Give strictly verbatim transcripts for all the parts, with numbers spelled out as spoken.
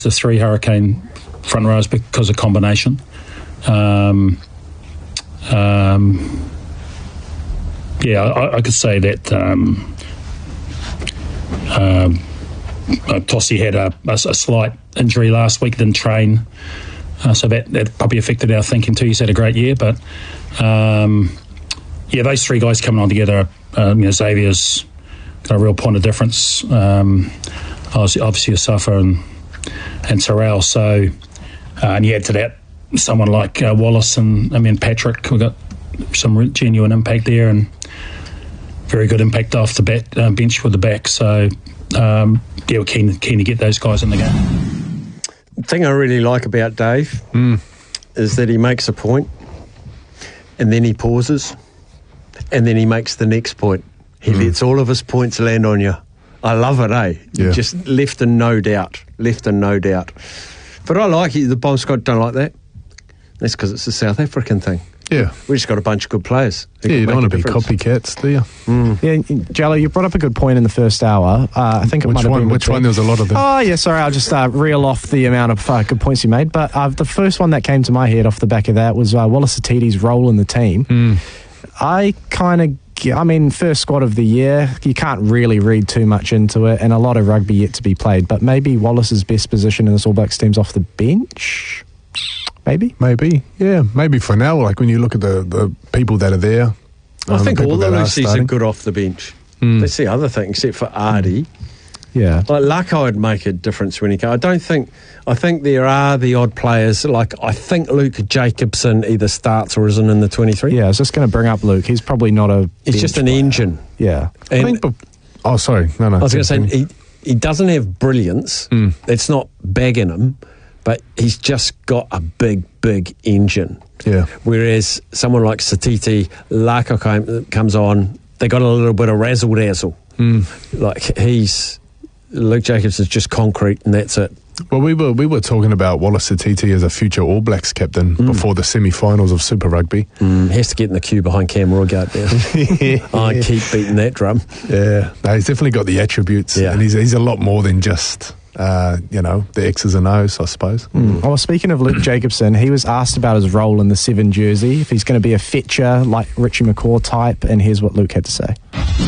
the three Hurricane front rows because of combination. Um, um, yeah, I, I could say that um, um, uh, Tossie had a, a, a slight injury last week, didn't train, uh, so that, that probably affected our thinking too. He's had a great year, but um, yeah, those three guys coming on together, uh, you know, Xavier's got a real point of difference. Um, obviously, obviously Asafa and and Terrell. So, uh, and you add to that someone like uh, Wallace and I mean Patrick. We've got some genuine impact there and very good impact off the bat, uh, bench with the back. So, um, yeah, we're keen, keen to get those guys in the game. The thing I really like about Dave mm. is that he makes a point and then he pauses and then he makes the next point. He mm. lets all of his points land on you. I love it, eh? Yeah. Just left in no doubt. Left in no doubt. But I like it. The Bomb Squad don't like that. That's because it's a South African thing. Yeah. We just got a bunch of good players. Yeah, you don't want to be copycats, do you? Mm. Yeah, Jello, you brought up a good point in the first hour. Uh, I think it which might have one, been... Which one? There was a lot of them. Oh, yeah, sorry. I'll just uh, reel off the amount of uh, good points you made. But uh, the first one that came to my head off the back of that was uh, Wallace Atiti's role in the team. Mm. I kind of... I mean, first squad of the year, you can't really read too much into it, and a lot of rugby yet to be played, but maybe Wallace's best position in this All Blacks team's off the bench? Maybe? Maybe, yeah. Maybe for now, like when you look at the, the people that are there. I um, think all the Lucy's are, are good off the bench. Mm. That's the other thing, except for Ardy. Yeah. Like, Lako would make a difference when he comes. I don't think... I think there are the odd players, like I think Luke Jacobson either starts or isn't in the twenty-three. Yeah, I was just going to bring up Luke. He's probably not a... He's just an player. engine. Yeah. And I think, oh, sorry. No, no. I was going to say, he, he doesn't have brilliance. Mm. It's not bagging him, but he's just got a big, big engine. Yeah. Whereas someone like Satiti, Lako came, comes on, they got a little bit of razzle-dazzle. Mm. Like, he's... Luke Jacobson's just concrete, and that's it. Well, we were we were talking about Wallace Atiti as a future All Blacks captain mm. before the semi-finals of Super Rugby. Mm, he has to get in the queue behind Cam Roigard now. yeah. I keep beating that drum. Yeah, no, he's definitely got the attributes, yeah. and he's he's a lot more than just uh, you know the X's and O's, I suppose. Mm. Well, speaking of Luke Jacobson, he was asked about his role in the seven jersey, if he's going to be a fetcher like Richie McCaw type, and here's what Luke had to say.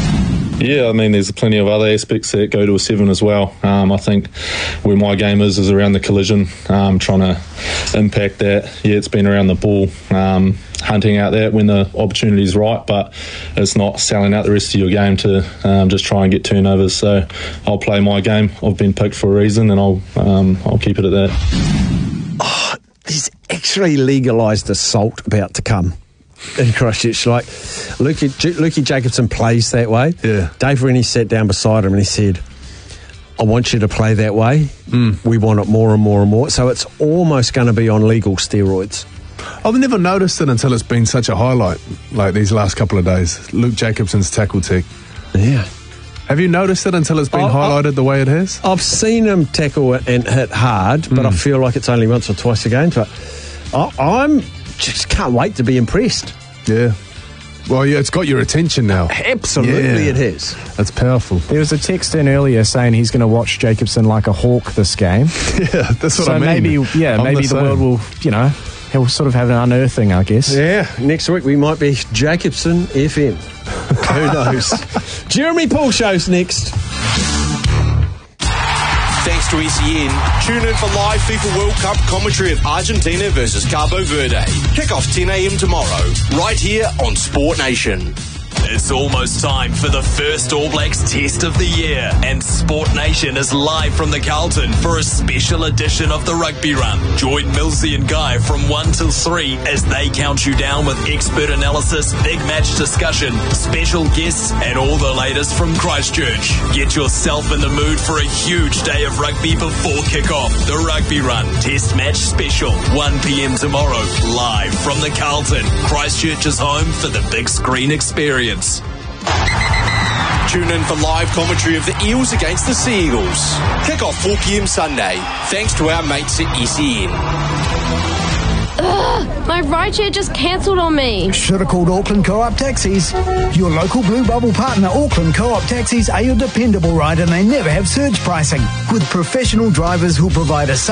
Yeah, I mean, there's plenty of other aspects that go to a seven as well. Um, I think where my game is is around the collision, um, trying to impact that. Yeah, it's been around the ball, um, hunting out that when the opportunity is right, but it's not selling out the rest of your game to um, just try and get turnovers. So I'll play my game. I've been picked for a reason, and I'll um, I'll keep it at that. Oh, there's actually legalised assault about to come in Christchurch. Like, Lukey, Lukey Jacobson plays that way. Yeah. Dave Rennie sat down beside him and he said, I want you to play that way. Mm. We want it more and more and more. So it's almost going to be on legal steroids. I've never noticed it until it's been such a highlight, like these last couple of days. Luke Jacobson's tackle tech. Yeah. Have you noticed it until it's been I, highlighted I, the way it has? I've seen him tackle and hit hard, but mm. I feel like it's only once or twice a game. But I, I'm... just can't wait to be impressed. Yeah. Well, yeah, it's got your attention now. Absolutely, yeah. It has. That's powerful. There was a text in earlier saying he's going to watch Jacobson like a hawk this game. Yeah, that's what so I mean. maybe, yeah, I'm maybe the, the world will, you know, he'll sort of have an unearthing, I guess. Yeah, next week we might be Jacobson F M. Who knows? Jeremy Paul show's next. Thanks to S E N, tune in for live FIFA World Cup commentary of Argentina versus Cabo Verde. Kick off ten a.m. tomorrow, right here on Sport Nation. It's almost time for the first All Blacks Test of the year, and Sport Nation is live from the Carlton for a special edition of the Rugby Run. Join Millsy and Guy from one till three as they count you down with expert analysis, big match discussion, special guests, and all the latest from Christchurch. Get yourself in the mood for a huge day of rugby before kick-off. The Rugby Run Test Match Special, one p.m. tomorrow, live from the Carlton. Christchurch's home for the big screen experience. Tune in for live commentary of the Eels against the Sea Eagles. Kick off four p.m. Sunday, thanks to our mates at S E N. Ugh, my rideshare just cancelled on me. Should have called Auckland Co-op Taxis. Your local Blue Bubble partner, Auckland Co-op Taxis, are your dependable ride and they never have surge pricing. With professional drivers who provide a safe